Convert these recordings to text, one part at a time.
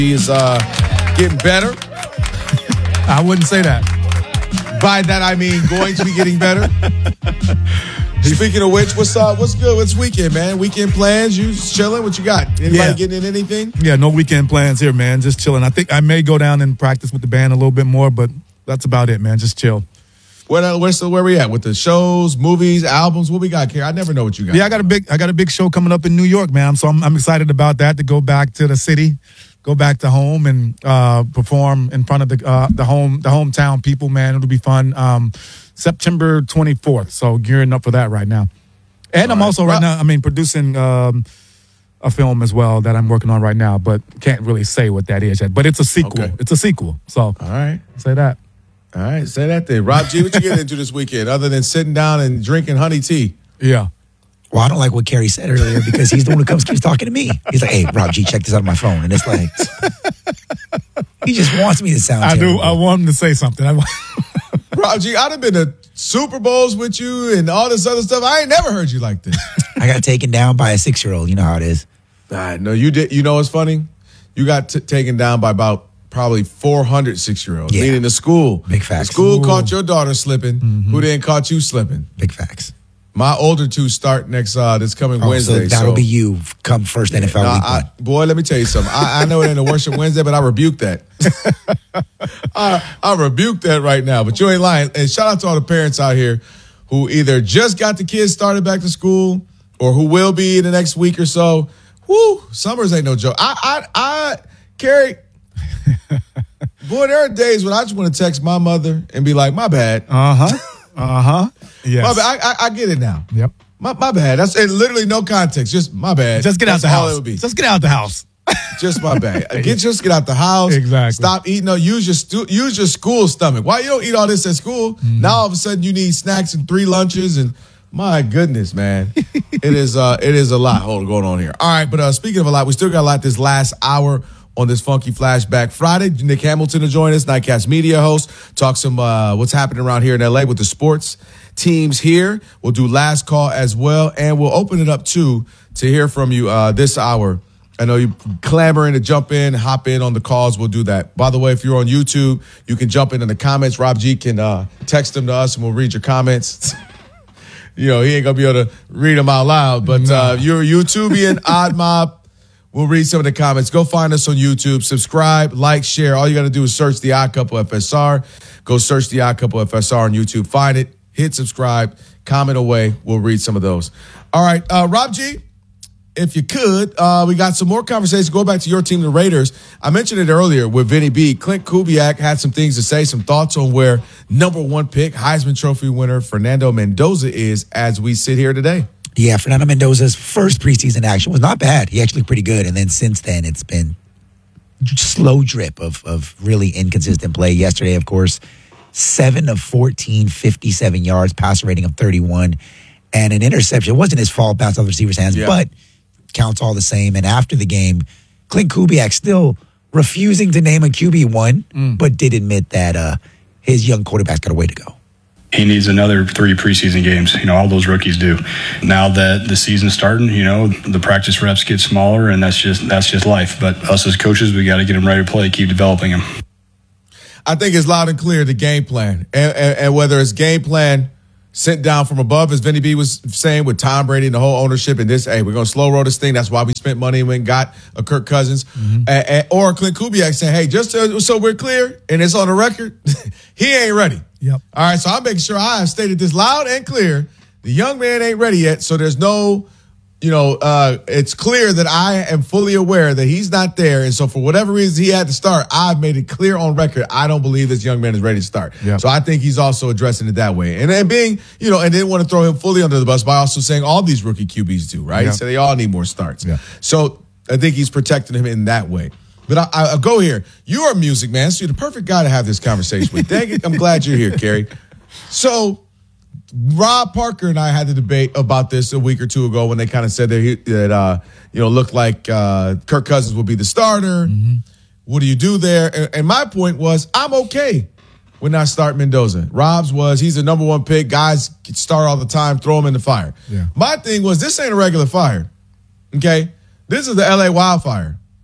He is getting better. I wouldn't say that. By that, I mean going to be getting better. Speaking of which, what's good? What's weekend, man? Weekend plans? You chilling? What you got? Anybody getting in anything? Yeah, no weekend plans here, man. Just chilling. I think I may go down and practice with the band a little bit more, but that's about it, man. Just chill. Where we at with the shows, movies, albums? What we got, Kerry? I never know what you got. Yeah, I got a big show coming up in New York, man. So I'm excited about that, to go back to the city, go back to home and perform in front of the hometown people, man. It'll be fun. September 24th. So gearing up for that right now. And I'm also right now, producing a film as well that I'm working on right now, but can't really say what that is yet. But it's a sequel. Okay. It's a sequel. So all right, say that. All right, say that then. Rob G, what you getting into this weekend other than sitting down and drinking honey tea? Yeah. Well, I don't like what Kerry said earlier because he's the one who keeps talking to me. He's like, hey, Rob G, check this out on my phone. And it's like, he just wants me to sound terrible. I want him to say something. Rob G, I'd have been to Super Bowls with you and all this other stuff. I ain't never heard you like this. I got taken down by a 6-year-old. You know how it is. No, you did. You know what's funny? You got taken down by about probably 400 6-year-olds, meaning the school. Big facts. The school caught your daughter slipping, who then caught you slipping. Big facts. My older two start next this coming Wednesday. So that'll be you come first NFL week. Boy, let me tell you something. I know it ain't a worship Wednesday, but I rebuke that. I rebuke that right now. But you ain't lying. And shout out to all the parents out here who either just got the kids started back to school or who will be in the next week or so. Woo, summers ain't no joke. Kerry, boy, there are days when I just want to text my mother and be like, my bad. Yes. My bad. I get it now. Yep. My bad. That's literally no context. Just my bad. Just get out the house. All it would be. Just get out the house. Just my bad. Just get out the house. Exactly. Stop eating. No, use your school stomach. Why you don't eat all this at school? Now all of a sudden you need snacks and 3 lunches and my goodness, man. it is a lot going on here. All right, but speaking of a lot, we still got a lot this last hour on this Funky Flashback Friday. Nick Hamilton will join us, Nightcast media host, talk some what's happening around here in LA with the sports teams here. We'll do last call as well, and we'll open it up too to hear from you this hour. I know you're clamoring to jump in, hop in on the calls. We'll do that. By the way, if you're on YouTube, you can jump in the comments. Rob G can text them to us, and we'll read your comments. He ain't going to be able to read them out loud. But you're a YouTubian, Odd Mob. We'll read some of the comments. Go find us on YouTube. Subscribe, like, share. All you got to do is search The Odd Couple FSR. Go search The Odd Couple FSR on YouTube. Find it. Hit subscribe. Comment away. We'll read some of those. All right. Rob G, if you could, we got some more conversations. Go back to your team, the Raiders. I mentioned it earlier with Vinny B. Clint Kubiak had some things to say, some thoughts on where number 1 pick, Heisman Trophy winner Fernando Mendoza is as we sit here today. Yeah, Fernando Mendoza's first preseason action was not bad. He actually looked pretty good. And then since then, it's been slow drip of really inconsistent play. Yesterday, of course, 7 of 14, 57 yards, passer rating of 31, and an interception. It wasn't his fault, bounced off the receiver's hands, but counts all the same. And after the game, Clint Kubiak still refusing to name a QB1, but did admit that his young quarterback's got a way to go. He needs another 3 preseason games. All those rookies do. Now that the season's starting, the practice reps get smaller, and that's just life. But us as coaches, we got to get him ready to play, keep developing him. I think it's loud and clear, the game plan. And whether it's game plan sent down from above, as Vinny B was saying, with Tom Brady and the whole ownership and this, hey, we're going to slow roll this thing. That's why we spent money and went and got a Kirk Cousins. Or Clint Kubiak saying, hey, just so we're clear, and it's on the record, he ain't ready. Yep. All right, so I'm making sure I have stated this loud and clear. The young man ain't ready yet, so there's no, it's clear that I am fully aware that he's not there. And so for whatever reason he had to start, I've made it clear on record, I don't believe this young man is ready to start. Yep. So I think he's also addressing it that way. And then being, and didn't want to throw him fully under the bus by also saying all these rookie QBs do, right? Yep. So they all need more starts. Yeah. So I think he's protecting him in that way. But I'll go here. You're a music man, so you're the perfect guy to have this conversation with. Dang it, I'm glad you're here, Kerry. So Rob Parker and I had the debate about this a week or two ago when they kind of said that looked like Kirk Cousins would be the starter. What do you do there? And my point was, I'm okay with not starting Mendoza. Rob's was, he's the number 1 pick. Guys start all the time, throw him in the fire. Yeah. My thing was, this ain't a regular fire, okay? This is the LA wildfire.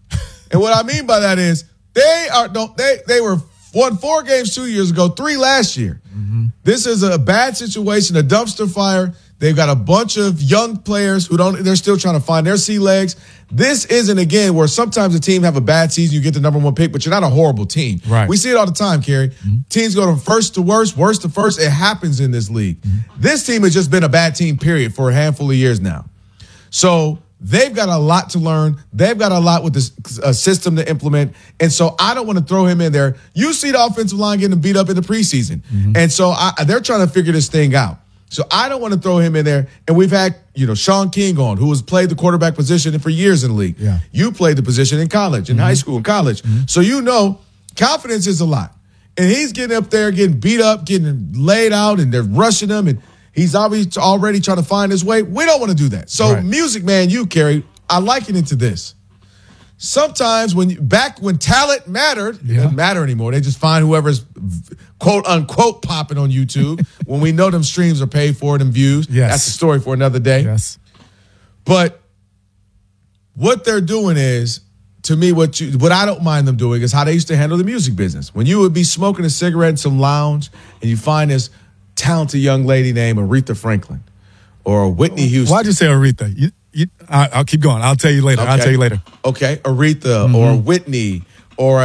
And what I mean by that is they won 4 games 2 years ago, 3 last year. Mm-hmm. This is a bad situation, a dumpster fire. They've got a bunch of young players they're still trying to find their sea legs. This isn't, again, where sometimes a team have a bad season, you get the number 1 pick, but you're not a horrible team. Right. We see it all the time, Kerry. Mm-hmm. Teams go from first to worst, worst to first. It happens in this league. Mm-hmm. This team has just been a bad team, period, for a handful of years now. So they've got a lot to learn. They've got a lot with this system to implement. And so I don't want to throw him in there. You see the offensive line getting beat up in the preseason. Mm-hmm. And so they're trying to figure this thing out. So I don't want to throw him in there. And we've had, Sean King on, who has played the quarterback position for years in the league. Yeah. You played the position in college, in high school, in college. Mm-hmm. So confidence is a lot. And he's getting up there, getting beat up, getting laid out, and they're rushing him, and he's already trying to find his way. We don't want to do that. So Music Man, Kerry, I liken it to this. Sometimes back when talent mattered, it doesn't matter anymore. They just find whoever's quote unquote popping on YouTube when we know them streams are paid for and views. Yes. That's a story for another day. Yes. But what they're doing is, to me, what I don't mind them doing is how they used to handle the music business. When you would be smoking a cigarette in some lounge and you find this talented young lady named Aretha Franklin or Whitney Houston. Why'd you say Aretha? I'll keep going. I'll tell you later. Okay. I'll tell you later. Okay, Aretha or Whitney or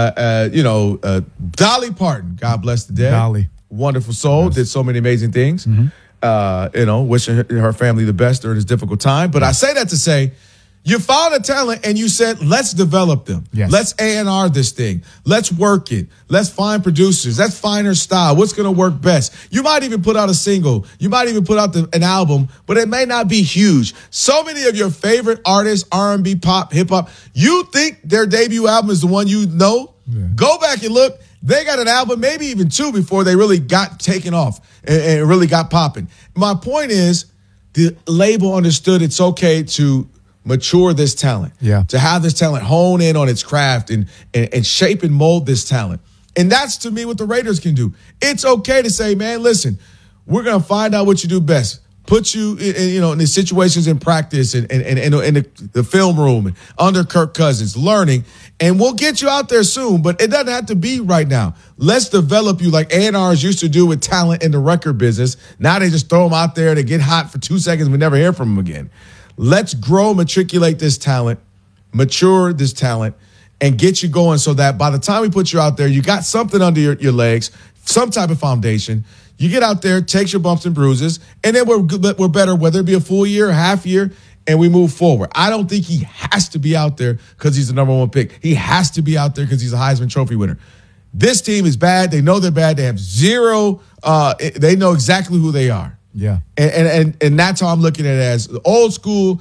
Dolly Parton. God bless the dead. Dolly, wonderful soul, did so many amazing things. Mm-hmm. Wishing her family the best during this difficult time. But I say that to say, you found a talent and you said, let's develop them. Yes. Let's A&R this thing. Let's work it. Let's find producers. Let's find her style. What's going to work best? You might even put out a single. You might even put out an album, but it may not be huge. So many of your favorite artists, R&B, pop, hip hop, you think their debut album is the one you know? Yeah. Go back and look. They got an album, maybe even 2 before they really got taken off and really got popping. My point is, the label understood it's okay to mature this talent, to have this talent hone in on its craft and shape and mold this talent. And that's, to me, what the Raiders can do. It's okay to say, man, listen, we're going to find out what you do best. Put you in the situations in practice and in the film room and under Kirk Cousins, learning, and we'll get you out there soon, but it doesn't have to be right now. Let's develop you like A&Rs used to do with talent in the record business. Now they just throw them out there, they get hot for 2 seconds, we never hear from them again. Let's matriculate this talent, mature this talent, and get you going so that by the time we put you out there, you got something under your legs, some type of foundation. You get out there, takes your bumps and bruises, and then we're better, whether it be a full year, a half year, and we move forward. I don't think he has to be out there because he's the number 1 pick. He has to be out there because he's a Heisman Trophy winner. This team is bad. They know they're bad. They have zero. They know exactly who they are. Yeah. And that's how I'm looking at it as old school.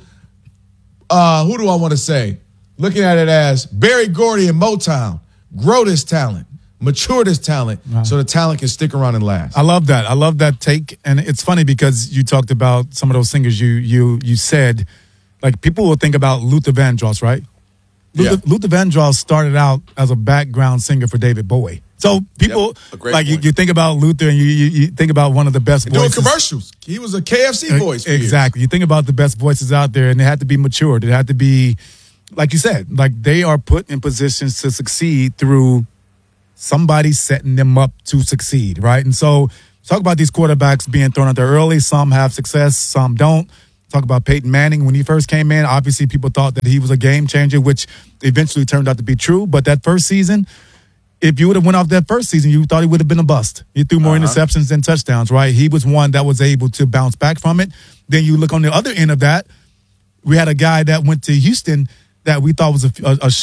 Who do I want to say? Looking at it as Berry Gordy and Motown. Grow this talent. Mature this talent so the talent can stick around and last. I love that. I love that take. And it's funny because you talked about some of those singers you said, like people will think about Luther Vandross, right? Luther Vandross started out as a background singer for David Bowie. So people, you think about Luther and you think about one of the best voices. Doing commercials. He was a KFC voice for exactly. years. You think about the best voices out there and they had to be matured. It had to be, like you said, like they are put in positions to succeed through somebody setting them up to succeed, right? And so talk about these quarterbacks being thrown out there early. Some have success, some don't. Talk about Peyton Manning. When he first came in, obviously people thought that he was a game changer, which eventually turned out to be true. But that first season, if you would have went off that first season, you thought he would have been a bust. He threw more interceptions than touchdowns, right? He was one that was able to bounce back from it. Then you look on the other end of that, we had a guy that went to Houston that we thought was a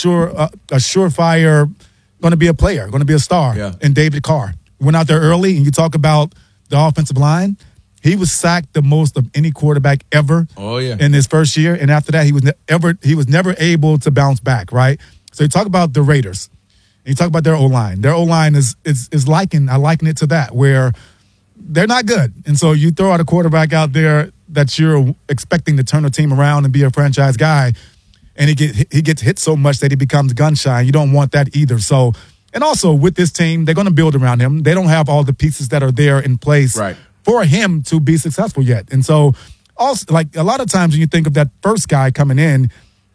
surefire, going to be a player, going to be a star, in David Carr. Went out there early, and you talk about the offensive line. He was sacked the most of any quarterback ever in his first year. And after that, he was never able to bounce back, right? So you talk about the Raiders. And you talk about their O-line. Their O-line I liken it to that, where they're not good. And so you throw out a quarterback out there that you're expecting to turn the team around and be a franchise guy, and he gets hit so much that he becomes gun-shy. You don't want that either. So, and also with this team, they're going to build around him. They don't have all the pieces that are there in place for him to be successful yet. And so also, like a lot of times when you think of that first guy coming in,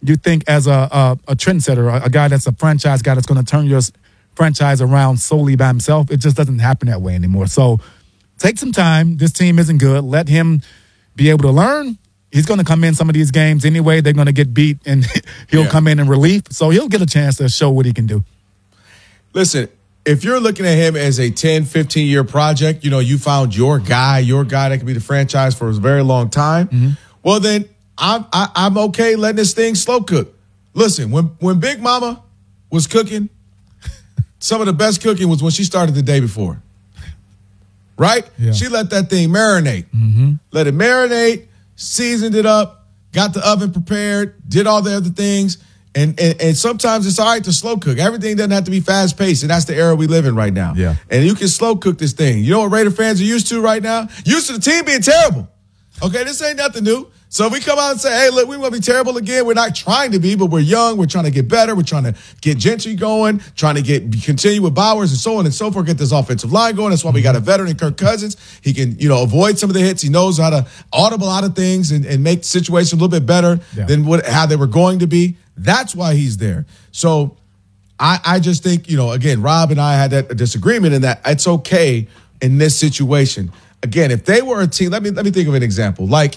you think as a trendsetter, a guy that's a franchise guy that's going to turn your franchise around solely by himself. It just doesn't happen that way anymore. So take some time. This team isn't good. Let him be able to learn. He's going to come in some of these games anyway. They're going to get beat, and he'll come in relief. So he'll get a chance to show what he can do. Listen, if you're looking at him as a 10, 15-year project, you found your guy that can be the franchise for a very long time, well, then I'm okay letting this thing slow cook. Listen, when Big Mama was cooking, some of the best cooking was when she started the day before. Right? Yeah. She let that thing marinate. Let it marinate, seasoned it up, got the oven prepared, did all the other things. And sometimes it's all right to slow cook. Everything doesn't have to be fast paced, and that's the era we live in right now. Yeah. And you can slow cook this thing. You know what Raider fans are used to right now? Used to the team being terrible. Okay, this ain't nothing new. So if we come out and say, hey, look, we want to be terrible again, we're not trying to be, but we're young. We're trying to get better. We're trying to get Gentry going, trying to continue with Bowers and so on and so forth, get this offensive line going. That's why we got a veteran in Kirk Cousins. He can, avoid some of the hits. He knows how to audible out of things and make the situation a little bit better than how they were going to be. That's why he's there. So I just think, again, Rob and I had that disagreement in that it's okay in this situation. Again, if they were a team, let me think of an example. Like,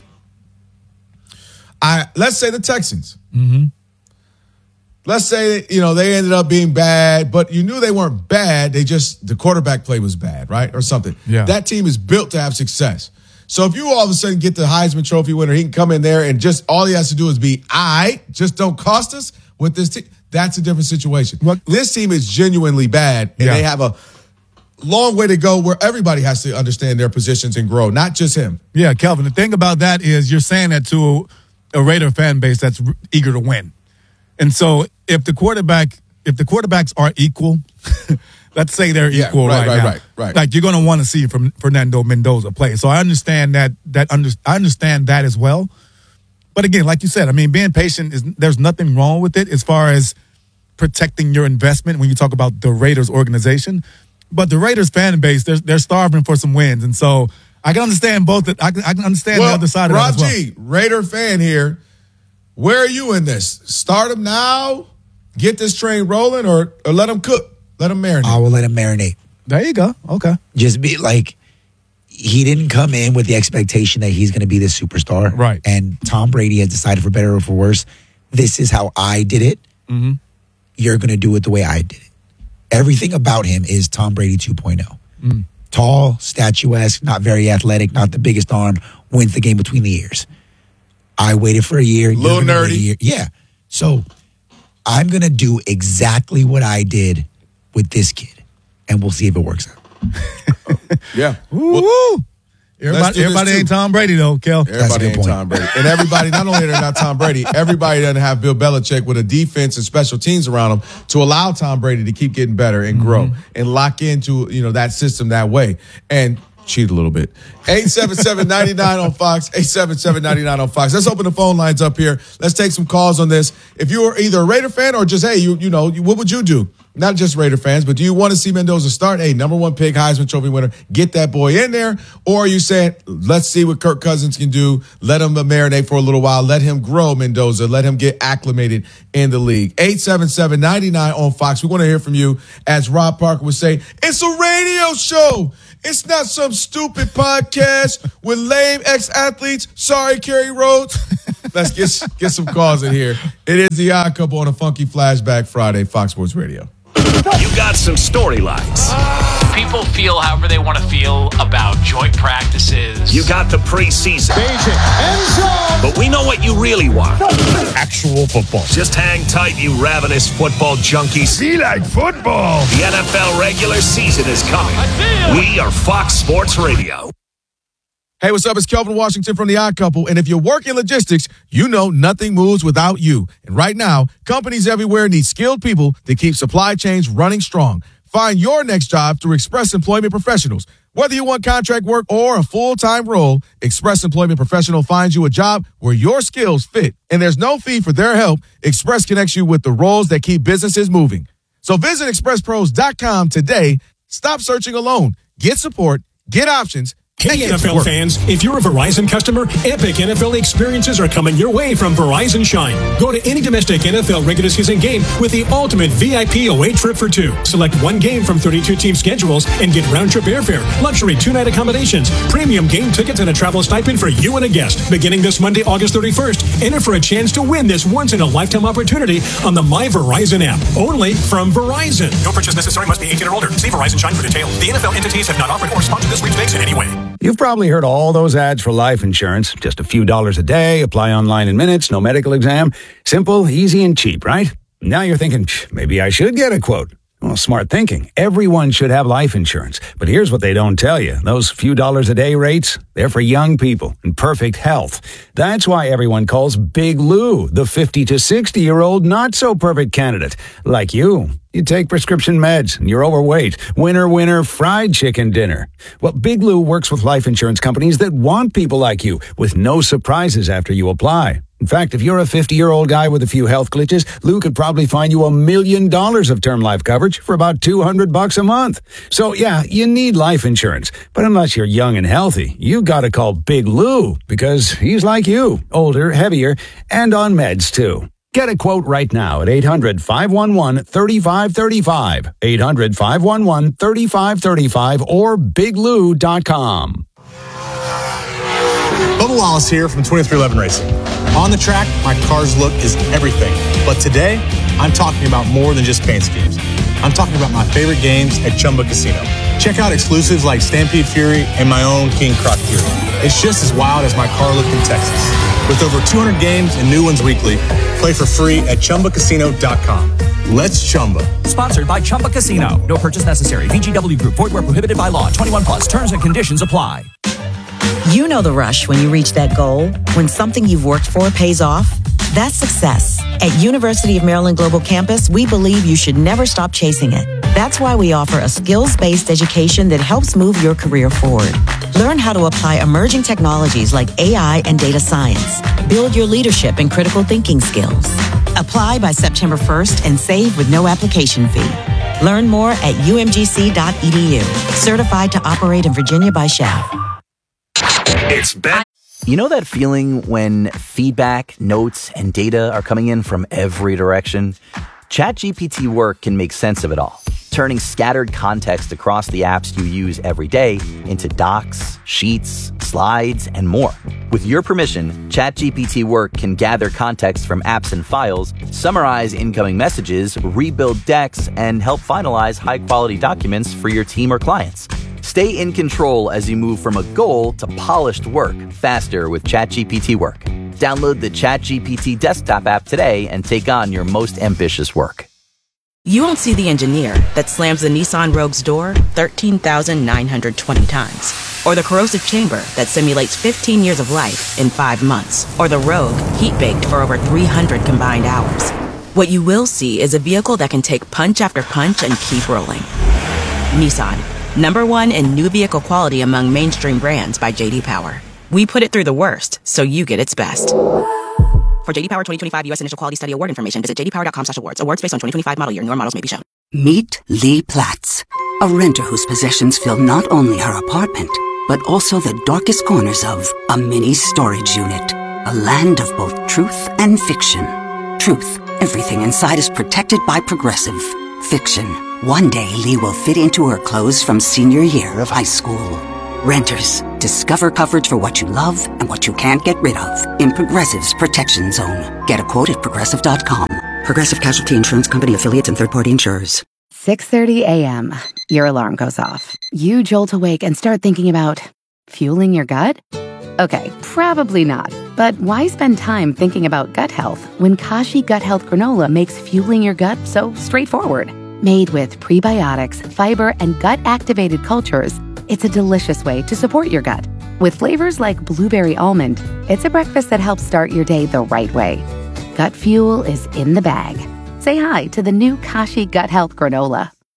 let's say the Texans. Let's say, they ended up being bad, but you knew they weren't bad. The quarterback play was bad, right? Or something. Yeah. That team is built to have success. So if you all of a sudden get the Heisman Trophy winner, he can come in there and just all he has to do is be, just don't cost us with this team. That's a different situation. This team is genuinely bad, and they have a long way to go where everybody has to understand their positions and grow, not just him. Yeah, Kelvin, the thing about that is you're saying that to a Raider fan base that's eager to win. And so if the quarterbacks are equal, let's say they're equal right now. Right. Like, you're going to want to see from Fernando Mendoza play. So I understand I understand that as well. But again, like you said, I mean, being patient there's nothing wrong with it as far as protecting your investment when you talk about the Raiders organization. But the Raiders fan base, they're starving for some wins. And so I can understand both. I can understand the other side of that as well. Rob G, Raider fan here. Where are you in this? Start him now, get this train rolling, or let him cook? Let him marinate. I will let him marinate. There you go. Okay. Just be like, he didn't come in with the expectation that he's going to be this superstar. Right. And Tom Brady has decided, for better or for worse, this is how I did it. You're going to do it the way I did it. Everything about him is Tom Brady 2.0. Tall, statuesque, not very athletic, not the biggest arm, wins the game between the ears. I waited for a year. A little nerdy. Yeah. So I'm going to do exactly what I did with this kid, and we'll see if it works out. Yeah. Woo! Everybody ain't Tom Brady, though, Kel. Everybody ain't Tom Brady. And everybody, not only they're not Tom Brady, everybody doesn't have Bill Belichick with a defense and special teams around him to allow Tom Brady to keep getting better and grow and lock into, that system that way. And cheat a little bit. 877-99 on Fox. 877-99 on Fox. Let's open the phone lines up here. Let's take some calls on this. If you are either a Raider fan or just, hey, what would you do? Not just Raider fans, but do you want to see Mendoza start? Hey, number one pick, Heisman Trophy winner, get that boy in there. Or are you saying, let's see what Kirk Cousins can do. Let him marinate for a little while. Let him grow, Mendoza. Let him get acclimated in the league. 877-99 on Fox. We want to hear from you. As Rob Parker would say, it's a radio show. It's not some stupid podcast with lame ex-athletes. Sorry, Kerry Rhodes. Let's get some calls in here. It is the Odd Couple on a Funky Flashback Friday, Fox Sports Radio. You got some storylines. People feel however they want to feel about joint practices. You got the preseason. But we know what you really want. Actual football. Just hang tight, you ravenous football junkies. Be like football. The NFL regular season is coming. We are Fox Sports Radio. Hey, what's up? It's Kelvin Washington from The Odd Couple. And if you work in logistics, you know nothing moves without you. And right now, companies everywhere need skilled people to keep supply chains running strong. Find your next job through Express Employment Professionals. Whether you want contract work or a full-time role, Express Employment Professional finds you a job where your skills fit. And there's no fee for their help. Express connects you with the roles that keep businesses moving. So visit expresspros.com today. Stop searching alone. Get support, get options, Hey NFL fans, if you're a Verizon customer, epic NFL experiences are coming your way from Verizon Shine. Go to any domestic NFL regular season game with the ultimate VIP away trip for two. Select one game from 32 team schedules and get round-trip airfare, luxury two-night accommodations, premium game tickets, and a travel stipend for you and a guest. Beginning this Monday, August 31st, enter for a chance to win this once-in-a-lifetime opportunity on the My Verizon app. Only from Verizon. No purchase necessary. Must be 18 or older. See Verizon Shine for details. The NFL entities have not offered or sponsored this sweepstakes in any way. You've probably heard all those ads for life insurance. Just a few dollars a day, apply online in minutes, no medical exam. Simple, easy, and cheap, right? Now you're thinking, maybe I should get a quote. Well, smart thinking. Everyone should have life insurance. But here's what they don't tell you. Those few dollars a day rates, they're for young people in perfect health. That's why everyone calls Big Lou the 50 to 60-year-old not-so-perfect candidate. Like you. You take prescription meds and you're overweight. Winner, winner, fried chicken dinner. Well, Big Lou works with life insurance companies that want people like you with no surprises after you apply. In fact, if you're a 50-year-old guy with a few health glitches, Lou could probably find you $1 million of term life coverage for about $200 a month. So, yeah, you need life insurance. But unless you're young and healthy, you gotta call Big Lou because he's like you, older, heavier, and on meds, too. Get a quote right now at 800-511-3535, 800-511-3535, or biglou.com. Bubba Wallace here from 2311 Racing. On the track, my car's look is everything. But today, I'm talking about more than just paint schemes. I'm talking about my favorite games at Chumba Casino. Check out exclusives like Stampede Fury and my own King Croc Fury. It's just as wild as my car looked in Texas. With over 200 games and new ones weekly, play for free at ChumbaCasino.com. Let's Chumba. Sponsored by Chumba Casino. No purchase necessary. VGW Group. Void where prohibited by law. 21 plus. Terms and conditions apply. You know the rush when you reach that goal, when something you've worked for pays off. That's success. At University of Maryland Global Campus, we believe you should never stop chasing it. That's why we offer a skills-based education that helps move your career forward. Learn how to apply emerging technologies like AI and data science. Build your leadership and critical thinking skills. Apply by September 1st and save with no application fee. Learn more at umgc.edu. Certified to operate in Virginia by SHAP. It's back. You know that feeling when feedback, notes, and data are coming in from every direction? ChatGPT Work can make sense of it all, turning scattered context across the apps you use every day into docs, sheets, slides, and more. With your permission, ChatGPT Work can gather context from apps and files, summarize incoming messages, rebuild decks, and help finalize high-quality documents for your team or clients. Stay in control as you move from a goal to polished work faster with ChatGPT Work. Download the ChatGPT desktop app today and take on your most ambitious work. You won't see the engineer that slams the Nissan Rogue's door 13,920 times. Or the corrosive chamber that simulates 15 years of life in 5 months. Or the Rogue heat-baked for over 300 combined hours. What you will see is a vehicle that can take punch after punch and keep rolling. Nissan. #1 in new vehicle quality among mainstream brands by J.D. Power. We put it through the worst, so you get its best. For J.D. Power 2025 U.S. Initial Quality Study Award information, visit jdpower.com/awards. Awards based on 2025 model year. Newer models may be shown. Meet Lee Platts, a renter whose possessions fill not only her apartment, but also the darkest corners of a mini storage unit. A land of both truth and fiction. Truth, everything inside is protected by Progressive. Fiction, one day Lee will fit into her clothes from senior year of high school. Renters, discover coverage for what you love and what you can't get rid of in Progressive's Protection Zone. Get a quote at Progressive.com. Progressive Casualty Insurance Company affiliates and third-party insurers. 6:30 a.m. Your alarm goes off. You jolt awake and start thinking about fueling your gut? Okay, probably not. But why spend time thinking about gut health when Kashi Gut Health Granola makes fueling your gut so straightforward? Made with prebiotics, fiber, and gut-activated cultures, it's a delicious way to support your gut. With flavors like blueberry almond, it's a breakfast that helps start your day the right way. Gut fuel is in the bag. Say hi to the new Kashi Gut Health Granola.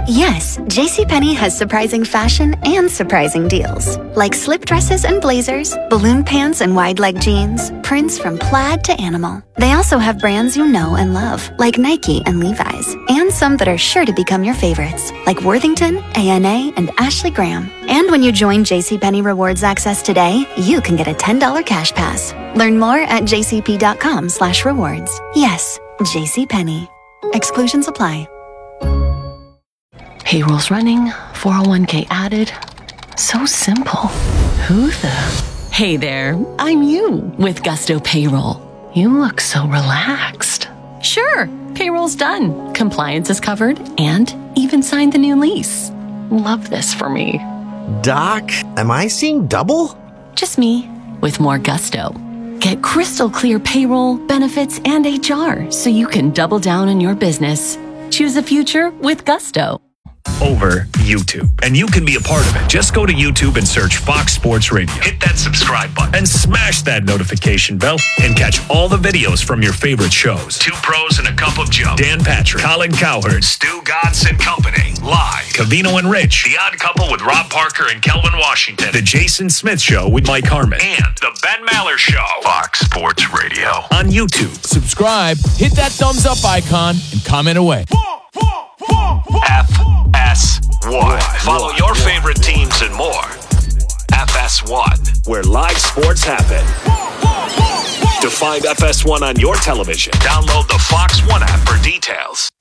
Yes, JCPenney has surprising fashion and surprising deals. Like slip dresses and blazers, balloon pants and wide leg jeans, prints from plaid to animal. They also have brands you know and love, like Nike and Levi's, and some that are sure to become your favorites, like Worthington, A&A, and Ashley Graham. And when you join JCPenney Rewards Access today, you can get a $10 cash pass. Learn more at jcp.com/rewards. Yes, JCPenney. Exclusions apply. Payroll's running, 401k added. So simple. Who the? Hey there, I'm you with Gusto Payroll. You look so relaxed. Sure, payroll's done. Compliance is covered and even signed the new lease. Love this for me. Doc, am I seeing double? Just me with more gusto. Get crystal clear payroll, benefits, and HR so you can double down on your business. Choose a future with Gusto. Over YouTube. And you can be a part of it. Just go to YouTube and search Fox Sports Radio. Hit that subscribe button and smash that notification bell and catch all the videos from your favorite shows. Two Pros and a Cup of Joe. Dan Patrick, Colin Cowherd, Stu Godson Company, Live, Covino and Rich, The Odd Couple with Rob Parker and Kelvin Washington, The Jason Smith Show with Mike Harmon, and The Ben Maller Show. Fox Sports Radio on YouTube. Subscribe, hit that thumbs up icon, and comment away. FS1. Follow your favorite teams and more. FS1, where live sports happen. To find FS1 on your television, download the Fox One app for details.